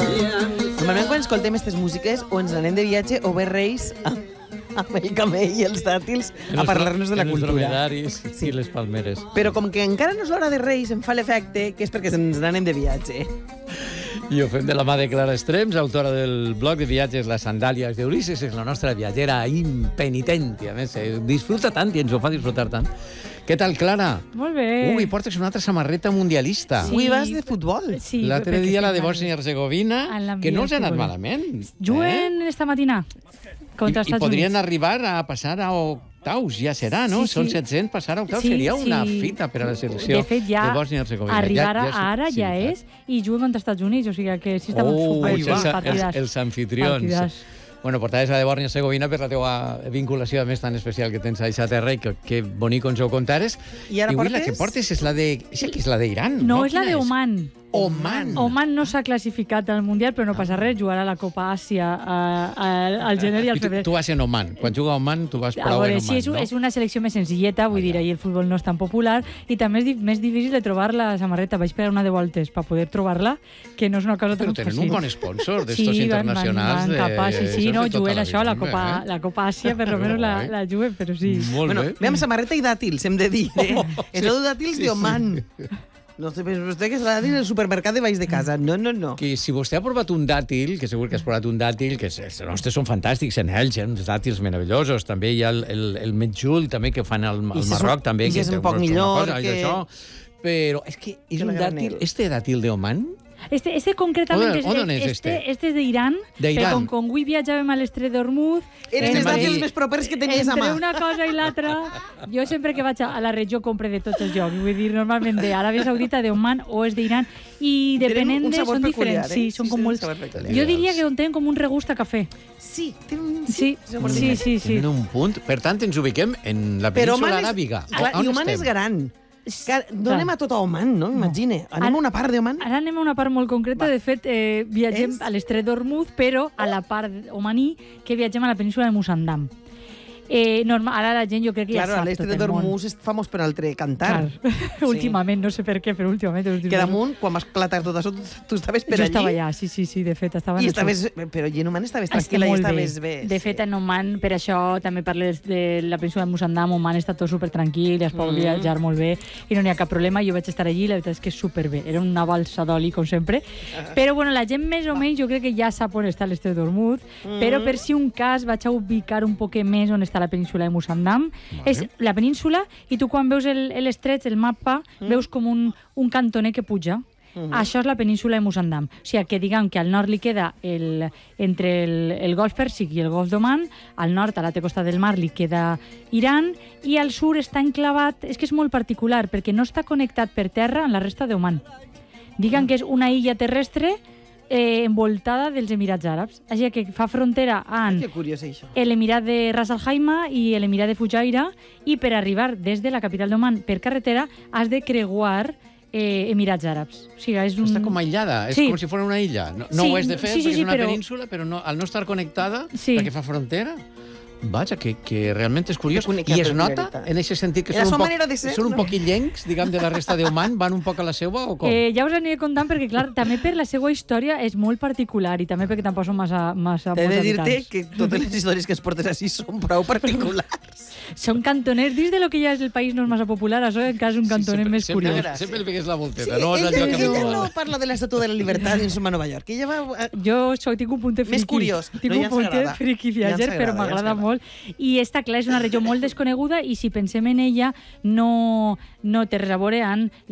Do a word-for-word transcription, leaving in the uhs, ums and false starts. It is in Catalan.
Normalment quan escoltem aquestes músiques o ens anem de viatge o bé Reis amb el camell i els dàtils a parlar-nos de la cultura. Els dromedaris i les palmeres. Però com que encara no és l'hora de Reis, em fa l'efecte que és perquè ens n'anem de viatge. I ho fem de la mà de Clara Estrems, autora del blog de viatges Les Sandàlies d'Ulisses. És la nostra viatgera impenitent i a més disfruta tant i ens ho fa disfrutar tant. Què tal, Clara? Molt bé. Ui, portes una altra samarreta mundialista. Sí. Ui, vas de futbol. Sí, l'altre dia la de Bòsnia i Herzegovina, que no els ha anat malament. Juguen eh? esta matina contra I, Estats I podrien Units. arribar a passar a octaus, ja serà, no? Sí, sí. Són set-cents, passar a octaus Sí, seria una sí. fita per a la selecció de fet, ja de Bòsnia i Herzegovina. Arribar ja, ja, ara sí, ja clar. és, i juguen contra Estats Units, o sigui que sí estan Oh, super els, els, partidars. els anfitrions. Partidars. Bueno, portaves la de Bòsnia i Herzegovina per la teva vinculació, a més, tan especial que tens a aquesta terra i que, que bonic ens ho contares. I ara I avui portes? la que portes és la de... Eixa que és la d'Iran, No, no? és la Quina d'Oman. Oman. Oman no s'ha classificat al Mundial, però no passa res, jugarà a la Copa Àsia a- a- al gener i al I tu, febrer. tu vas en Oman. Quan juga a Oman, tu vas A prou veure, en sí, Oman, és, no? és una selecció més senzilleta, vull dir, ahir el futbol no és tan popular, i també és di més difícil de trobar la samarreta. Vaig pegar una de voltes per poder trobar-la, que no és una cosa tan Però tenen fàcil. un bon sponsor d'estos sí, internacionals. van, van, van capaz, sí, sí, de... no, de tota juguen la això, la vida, Copa, eh? la Copa Àsia, per lo menos la, la juguen, però sí. Molt Bueno, bé. ve amb samarreta i dàtils, hem de dir. Eh? Oh, És el dàtils sí, d'Oman. No sé, però vostè que és la dàtil al supermercat de baix de casa. No, no, no. Que si vostè ha provat un dàtil, que segur que has provat un dàtil, que els nostres són fantàstics en ells, eh? uns dàtils meravellosos. També hi ha el, el, el metjul, també, que fan al, al I si és Marroc, un- també. i si que és té un poc una millor cosa, i que- Això. Però és que és Que un la dàtil... granel. Este dàtil d'Oman... Este, este concretamente, On- on és este, este? este és d'Iran, D'Iran. però com, com avui viatjàvem a l'Estret d'Hormuz... Eren els Estem dàtils aquí. més propers que tenies a entre mà. una cosa i l'altra, jo sempre que vaig a, a la regió compre de tots els llocs, vull dir, normalment d'Aràbia Saudita, d'Oman o és d'Iran, i Tenen depenent un de, sabor són peculiar, diferents, eh? sí, són Sí, com tenen molt... un sabor peculiar. Jo diria que tenen com un regust a cafè. Sí, té un... Sí, sabor sí, diferent. sí, sí. Tenen un punt. Per tant, ens ubiquem en la Però península Oman és... aràbiga. Clar, On i Oman és estem? gran. Que no anem a tot a Oman, no? Imagine. Anem Ara- a una part d'Oman. Ara anem a una part molt concreta. Va. De fet, eh, viatgem És? a l'Estret d'Hormuz, però a la part omaní, que viatgem a la península de Musandam. Eh, normal, ara la gent jo crec que Claro, ja a sap l'est tot de el món. Dormús és famós per altre cantar. Clar. Últimament, no sé per què, però últimament... Que damunt, quan vas clatar tot això, tu, tu estaves per jo allí. estava allà, sí, sí, sí, de fet, estava en I el estaves, però i en Oman estaves Està tranquil·la i molt estaves bé. De fet, en Oman, per això també parles de la península de Musandam, Oman està tot super tranquil, es pot Mm. viatjar molt bé i no n'hi ha cap problema. Jo vaig estar allí, la veritat és que és superbé. Era una balsa d'oli, com sempre. Però, bueno, la gent més o menys jo crec que ja sap on està l'Estret d'Hormuz, Mm. però per si un cas vaig a ubicar un poc més on està la península de Musandam. És la península, i tu quan veus el- l'estret, el mapa, veus com un, un cantoner que puja. Això és la península de Musandam. O sigui, que diguem que al nord li queda el, entre el, el Golf Pèrsic i el Golf d'Oman, al nord, a l'altra costa del mar, li queda Iran, i al sud està enclavat, és que és molt particular, perquè no està connectat per terra amb la resta d'Oman. Diguem que és una illa terrestre eh, envoltada dels Emirats Àrabs. Així que fa frontera amb Que curiós, això. l'Emirat de Ras Al Khaimah i l'Emirat de Fujairah, i per arribar des de la capital d'Oman per carretera has de creuar eh, Emirats Àrabs. O sigui, és un... Està com aïllada, és Sí. com si fos una illa. No, no Sí, ho és de fet, sí, sí, perquè sí, és una però- península, però no, al no estar connectada, Sí. perquè fa frontera, vaja, que, que realment és curiós. Que I es nota, peculiaritat. en aquest sentit, que En la són un, seva poc, manera de ser, són un no? poc illencs, diguem, de la resta d'Oman, van un poc a la seva o com? Eh, ja us aniré contant perquè, clar, també per la seva història és molt particular i també perquè tampoc són massa, massa T'he de molts dir-te habitants. que totes les històries que ens portes així són prou particulars. Són cantoners, dins de lo que ja és el país no és massa popular, això encara és un cantoner sempre, més sempre, curiós. Sempre li pegues la volteta, Sí, no és ella, allò que ella habitual. no parla de l'Estatua de la Libertat i en som a Nova York. Ella va... eh, Jo soc, tinc un puntet friki. Més curiós. Tinc No, ja un ens puntet agrada. friki Ja ens viatger, però agrada, ja ens m'agrada agrada. molt. I està clar, és una regió molt desconeguda i si pensem en ella no, no té res a veure amb